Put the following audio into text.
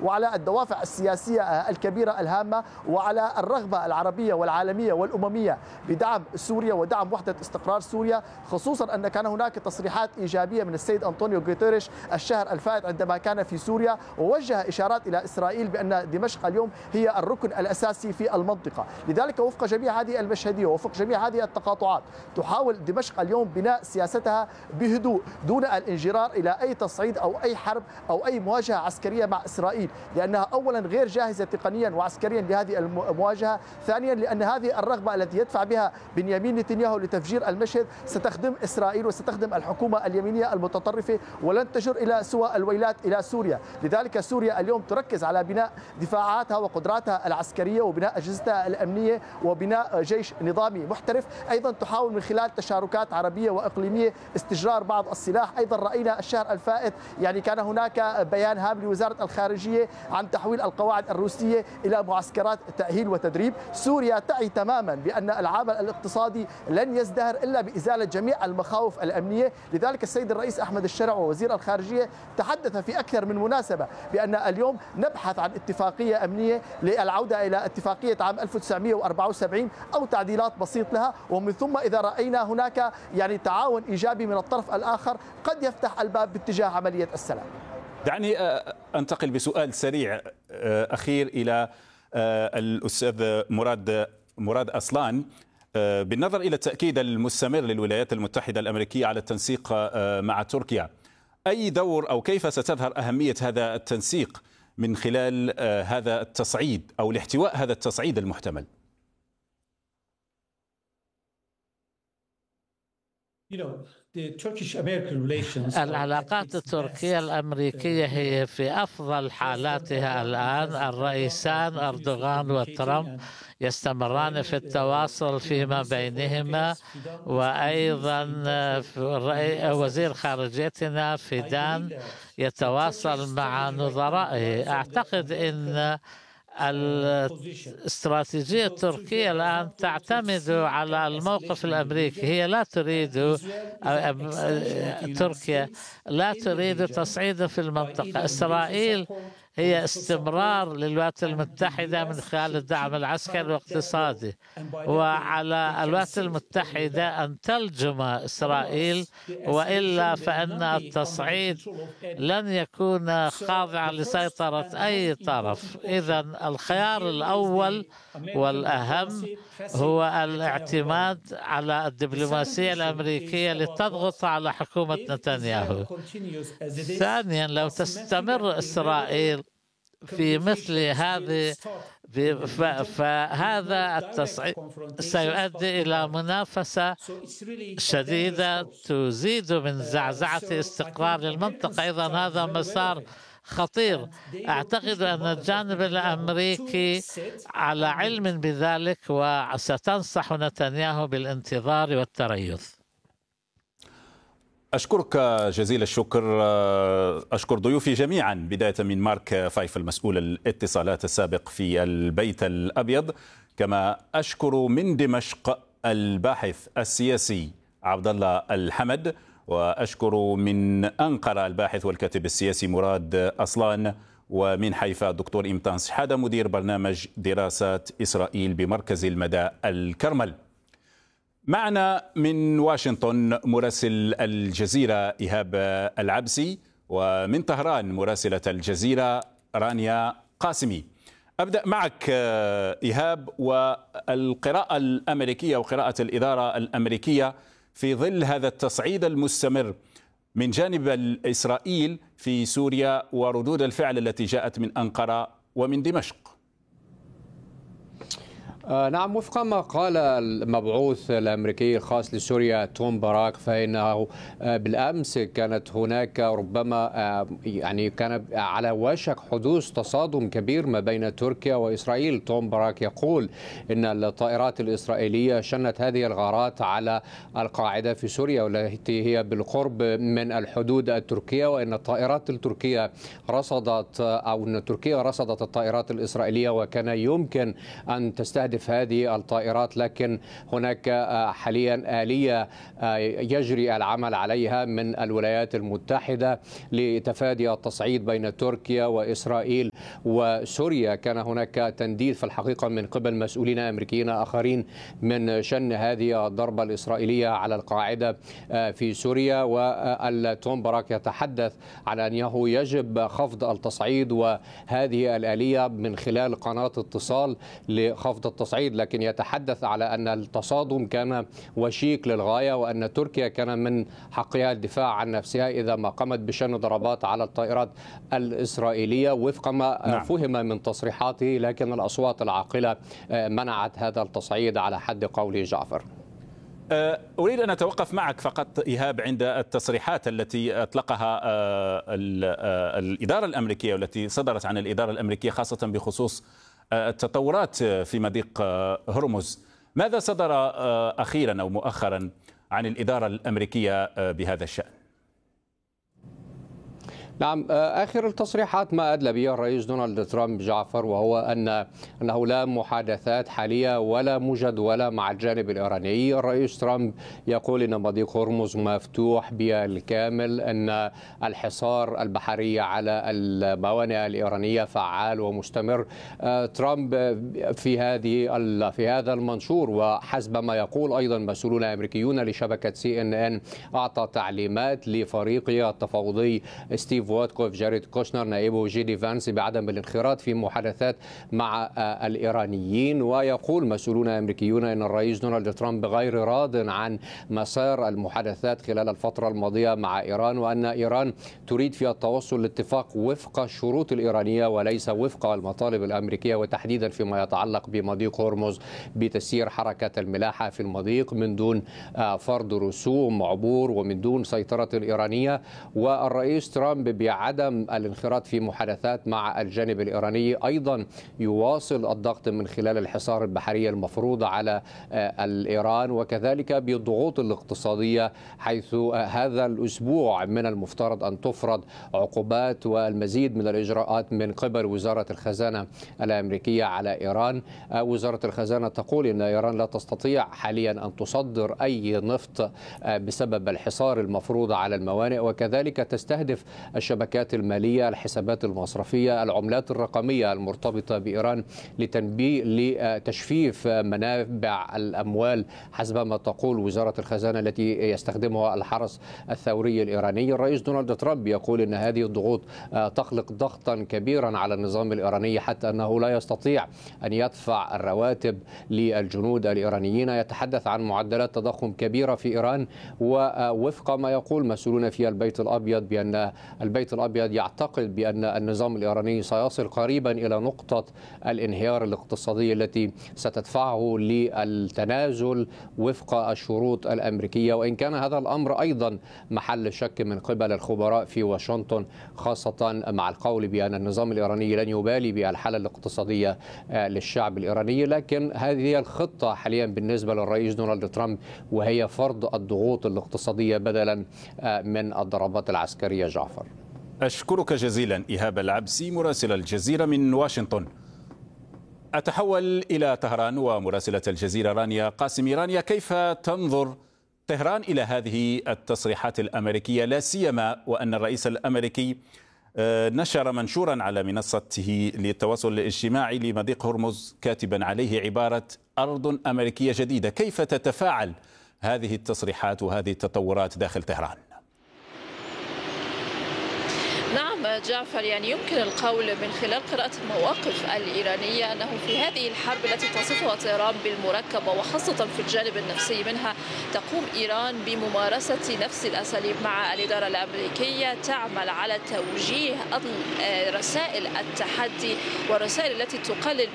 وعلى الدوافع السياسية الكبيرة الهامة، وعلى الرغبة العربية والعالمية والأممية بدعم سوريا ودعم وحدة استقرار سوريا، خصوصا أن كان هناك تصريحات إيجابية من السيد أنطونيو غوتيريش الشهر الفائت عندما كان في سوريا، ووجه إشارات إلى إسرائيل بأن دمشق اليوم هي الركن الأساسي في المنطقة. لذلك وفق جميع هذه المشهدية ووفق جميع هذه التقاطعات تحاول دمشق اليوم بناء سياستها بهدوء دون الانجرار إلى أي تصعيد أو أي حرب أو أي مواجهة عسكرية مع إسرائيل، لأنها أولا غير جاهزة تقنيا وعسكريا لهذه المواجهة، ثانيا لأن هذه الرغبة التي يدفع بها بنيامين نتنياهو لتفجير المشهد ستخدم إسرائيل وستخدم الحكومة اليمينية المتطرفة ولن تجر إلى سوى الويلات إلى سوريا. لذلك سوريا اليوم تركز على بناء دفاعاتها وقدراتها العسكرية وبناء أجهزتها الأمنية وبناء جيش نظامي محترف. أيضا تحاول من خلال تشاركات عربية وإقليمية استجرار بعض السلاح. أيضا رأينا الشهر الفائت كان هناك بيان هام لوزارة الخارجية عن تحويل القواعد الروسية إلى معسكرات تأهيل وتدريب. سوريا تعي تماما بأن العامل الاقتصادي لن يزدهر إلا بإزالة جميع المخاوف الأمنية. لذلك السيد الرئيس أحمد الشرع ووزير الخارجية تحدث في أكثر من مناسبة بأن اليوم نبحث عن اتفاقية أمنية للعودة إلى اتفاقية عام 1974 أو تعديلات بسيط لها، ومن ثم إذا رأينا هناك تعاون إيجابي من الطرف الآخر قد يفتح الباب باتجاه عملية السلام. دعني أنتقل بسؤال سريع أخير إلى الأستاذ مراد أصلان. بالنظر إلى التأكيد المستمر للولايات المتحدة الأمريكية على التنسيق مع تركيا، أي دور أو كيف ستظهر أهمية هذا التنسيق من خلال هذا التصعيد أو لاحتواء هذا التصعيد المحتمل؟ العلاقات التركية الأمريكية هي في أفضل حالاتها الآن. الرئيسان أردوغان وترامب يستمران في التواصل فيما بينهما، وأيضا وزير خارجيتنا فيدان يتواصل مع نظرائه. أعتقد أن الاستراتيجية التركية الآن تعتمد على الموقف الأمريكي. هي لا تريد، تركيا لا تريد تصعيدا في المنطقة. إسرائيل هي استمرار للولايات المتحدة من خلال الدعم العسكري والاقتصادي، وعلى الولايات المتحدة أن تلجم إسرائيل، وإلا فإن التصعيد لن يكون خاضعا لسيطرة أي طرف. إذن الخيار الأول والأهم هو الاعتماد على الدبلوماسية الأمريكية لتضغط على حكومة نتنياهو. ثانيا، لو تستمر إسرائيل في مثل هذه فهذا التصعيد سيؤدي إلى منافسة شديدة تزيد من زعزعة استقرار المنطقة. أيضا هذا مسار خطير. أعتقد أن الجانب الأمريكي على علم بذلك وستنصح نتنياهو بالانتظار والتريث. أشكرك جزيل الشكر. أشكر ضيوفي جميعا، بداية من مارك فايف المسؤول الاتصالات السابق في البيت الأبيض، كما أشكر من دمشق الباحث السياسي عبد الله الحمد، وأشكر من أنقرة الباحث والكاتب السياسي مراد أصلان، ومن حيفا الدكتور إمتان شحادة مدير برنامج دراسات إسرائيل بمركز المدى الكرمل. معنا من واشنطن مراسل الجزيرة إيهاب العبسي، ومن طهران مراسلة الجزيرة رانيا قاسمي. أبدأ معك إيهاب، والقراءة الأمريكية وقراءة الإدارة الأمريكية في ظل هذا التصعيد المستمر من جانب إسرائيل في سوريا وردود الفعل التي جاءت من أنقرة ومن دمشق. نعم، وفق ما قال المبعوث الأمريكي الخاص لسوريا توم باراك، فإنه بالأمس كانت هناك ربما كان على وشك حدوث تصادم كبير ما بين تركيا وإسرائيل. توم باراك يقول إن الطائرات الإسرائيلية شنت هذه الغارات على القاعدة في سوريا والتي هي بالقرب من الحدود التركية، وإن الطائرات التركية رصدت الطائرات الإسرائيلية وكان يمكن أن تستهدف تستهدف هذه الطائرات، لكن هناك حاليا آلية يجري العمل عليها من الولايات المتحدة لتفادي التصعيد بين تركيا وإسرائيل وسوريا. كان هناك تنديد في الحقيقة من قبل مسؤولين أمريكيين آخرين من شن هذه الضربة الإسرائيلية على القاعدة في سوريا، وتوم باراك يتحدث على أنه يجب خفض التصعيد وهذه الآلية من خلال قناة اتصال لخفض التصعيد، لكن يتحدث على أن التصادم كان وشيك للغاية وأن تركيا كان من حقها الدفاع عن نفسها إذا ما قامت بشن ضربات على الطائرات الإسرائيلية وفق ما فهم من تصريحاته، لكن الأصوات العاقلة منعت هذا التصعيد على حد قول جعفر. أريد أن أتوقف معك فقط إيهاب عند التصريحات التي أطلقها الإدارة الأمريكية والتي صدرت عن الإدارة الأمريكية خاصة بخصوص التطورات في مضيق هرمز. ماذا صدر أخيرا أو مؤخرا عن الإدارة الأمريكية بهذا الشأن؟ نعم، آخر التصريحات ما أدلى به الرئيس دونالد ترامب جعفر، وهو أنه لا محادثات حالية ولا مجدولة مع الجانب الإيراني. الرئيس ترامب يقول أن مضيق هرمز مفتوح بالكامل، أن الحصار البحري على الموانئ الإيرانية فعال ومستمر. ترامب في هذا المنشور وحسب ما يقول أيضا مسؤولون أمريكيون لشبكة CNN أعطى تعليمات لفريقه التفاوضي ستيف ووتكوف جاريد كوشنر نائبه جيدي فانس بعدم الانخراط في محادثات مع الإيرانيين. ويقول مسؤولون أمريكيون أن الرئيس دونالد ترامب غير راض عن مسار المحادثات خلال الفترة الماضية مع إيران، وأن إيران تريد في التوصل لاتفاق وفق الشروط الإيرانية وليس وفق المطالب الأمريكية، وتحديدا فيما يتعلق بمضيق هرمز بتسيير حركة الملاحة في المضيق من دون فرض رسوم عبور ومن دون سيطرة الإيرانية. والرئيس ترامب بعدم الانخراط في محادثات مع الجانب الإيراني أيضا يواصل الضغط من خلال الحصار البحري المفروض على الإيران، وكذلك بالضغوط الاقتصادية، حيث هذا الأسبوع من المفترض أن تفرض عقوبات والمزيد من الإجراءات من قبل وزارة الخزانة الأمريكية على إيران. وزارة الخزانة تقول أن إيران لا تستطيع حاليا أن تصدر أي نفط بسبب الحصار المفروض على الموانئ، وكذلك تستهدف الشبكات المالية، الحسابات المصرفية، العملات الرقمية المرتبطة بإيران لتجفيف منابع الأموال حسب ما تقول وزارة الخزانة التي يستخدمها الحرس الثوري الإيراني. الرئيس دونالد ترامب يقول أن هذه الضغوط تخلق ضغطا كبيرا على النظام الإيراني حتى أنه لا يستطيع أن يدفع الرواتب للجنود الإيرانيين. يتحدث عن معدلات تضخم كبيرة في إيران، ووفق ما يقول مسؤولون في البيت الأبيض بأن البيت الأبيض يعتقد بأن النظام الإيراني سيصل قريبا إلى نقطة الانهيار الاقتصادي التي ستدفعه للتنازل وفق الشروط الأمريكية، وإن كان هذا الأمر أيضا محل شك من قبل الخبراء في واشنطن، خاصة مع القول بأن النظام الإيراني لن يبالي بالحالة الاقتصادية للشعب الإيراني. لكن هذه الخطة حاليا بالنسبة للرئيس دونالد ترامب، وهي فرض الضغوط الاقتصادية بدلا من الضربات العسكرية. جعفر، أشكرك جزيلا إيهاب العبسي مراسل الجزيرة من واشنطن. أتحول إلى طهران ومراسلة الجزيرة رانيا قاسمي. رانيا، كيف تنظر طهران إلى هذه التصريحات الأمريكية، لا سيما وأن الرئيس الأمريكي نشر منشورا على منصته للتواصل الاجتماعي لمضيق هرمز كاتبا عليه عبارة أرض أمريكية جديدة؟ كيف تتفاعل هذه التصريحات وهذه التطورات داخل طهران؟ نعم جعفر، يمكن القول من خلال قراءة المواقف الإيرانية أنه في هذه الحرب التي تصفها طهران بالمركبة وخاصة في الجانب النفسي منها، تقوم إيران بممارسة نفس الأساليب مع الإدارة الأمريكية، تعمل على توجيه رسائل التحدي والرسائل التي تقلل